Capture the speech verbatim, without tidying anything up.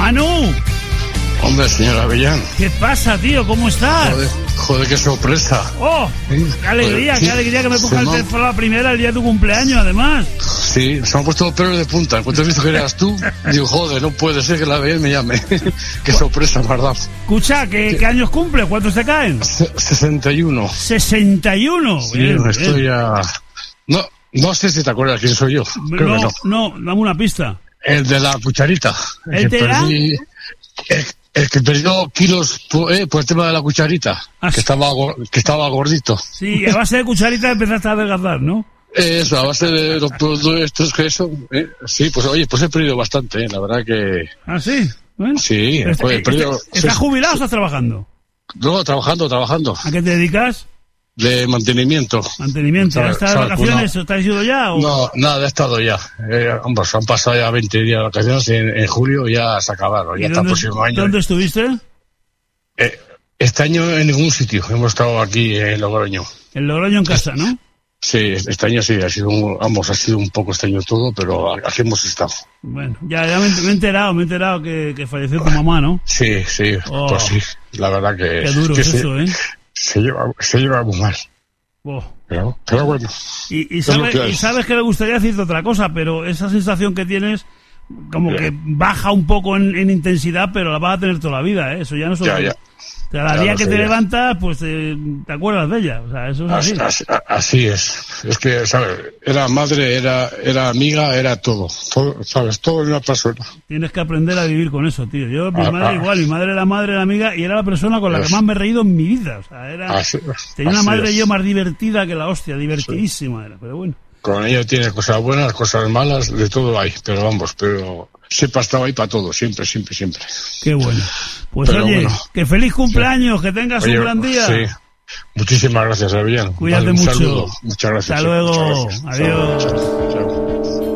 Manu. Hombre, señor Avellán. ¿Qué pasa, tío? ¿Cómo estás? Joder, joder, qué sorpresa. ¡Oh! ¡Qué alegría, Joder, qué sí, alegría que me coja el me teléfono a la primera el día de tu cumpleaños, además! Sí, se me han puesto los pelos de punta. En cuanto he visto que eras tú, digo, joder, no puede ser que la Avellán me llame. Qué sorpresa, ¿verdad? Escucha, ¿qué, ¿qué años cumple? ¿Cuántos te caen? sesenta y uno. ¿sesenta y uno? Sí, Bien, estoy bien. ya... No, no sé si te acuerdas quién soy yo. Creo No, que no. no, dame una pista. El de la cucharita. ¿El que de la? perdí- el, el que perdió kilos por, eh, por el tema de la cucharita. Ah, que sí. estaba go- que estaba gordito. Sí, a base de cucharita empezaste a adelgazar, ¿no? Eso, a base de los productos que eso. Eh, sí, pues oye, pues he perdido bastante, eh, la verdad que... ¿Ah, sí? Bueno. Sí, Pero pues he está- perdido... está- ¿Estás jubilado o estás trabajando? No, trabajando, trabajando. ¿A qué te dedicas? De mantenimiento. Mantenimiento. Sabe- ¿Estás de sabe, vacaciones? pues ¿Te has ido ya? O? No, nada, he estado ya. Eh, ambos, han pasado ya veinte días de vacaciones en, en julio y ya se acabaron. ¿Y Ya está el dónde, próximo año. ¿Dónde estuviste? Eh, este año en ningún sitio. Hemos estado aquí en Logroño. En Logroño, en casa, ¿no? Sí, este año sí, ha sido un, ambos, ha sido un poco extraño todo, pero aquí hemos estado. Bueno, ya, ya me, me he enterado, me he enterado que, que falleció tu mamá, ¿no? Sí, sí, Oh. pues sí, la verdad que... Qué duro que es se, eso, ¿eh? se lleva, se lleva muy mal. Oh. Pero, pero bueno. Y, y, Es lo sabe- que hay. y sabes que le gustaría decirte otra cosa, pero esa sensación que tienes como que baja un poco en, en intensidad, pero la vas a tener toda la vida, ¿eh? Eso ya no se Ya, ya. Cada Ya día lo que sé, te ya. levantas, pues eh, te acuerdas de ella. O sea, eso es así. Así, así, así es. Es que, ¿sabes? Era madre, era, era amiga, era todo. todo. ¿Sabes? Todo en una persona. Tienes que aprender a vivir con eso, tío. Yo, mi Ah, madre ah. igual, mi madre era madre, era amiga, y era la persona con la que Es- más me he reído en mi vida. O sea, era... Así, Tenía una así madre es. yo más divertida que la hostia, divertidísima era, pero bueno. Con ella tiene cosas buenas, cosas malas, de todo hay. Pero vamos, pero siempre ha estado ahí para todo. Siempre, siempre, siempre. Qué bueno. Pues Pero oye, bueno. que feliz cumpleaños, que tengas Oye, un gran día. Sí. Muchísimas gracias, Avellán. Cuídate Vale, un mucho. saludo. Muchas gracias. Hasta sí, luego. muchas gracias. Adiós. Chao. Chao.